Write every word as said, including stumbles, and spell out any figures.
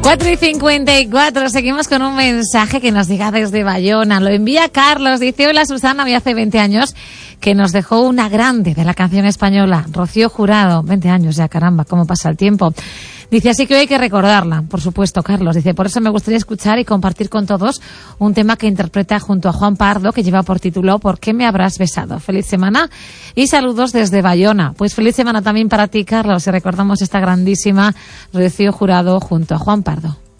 cuatro y cincuenta y cuatro, seguimos con un mensaje que nos llega desde Bayona. Lo envía Carlos, dice: hola Susana, hoy hace veinte años que nos dejó una grande de la canción española, Rocío Jurado. veinte años ya, caramba, cómo pasa el tiempo. Dice, así que hoy hay que recordarla, por supuesto, Carlos. Dice, por eso me gustaría escuchar y compartir con todos un tema que interpreta junto a Juan Pardo, que lleva por título ¿Por qué me habrás besado? Feliz semana y saludos desde Bayona. Pues feliz semana también para ti, Carlos, y recordamos esta grandísima Rocío Jurado junto a Juan Pardo.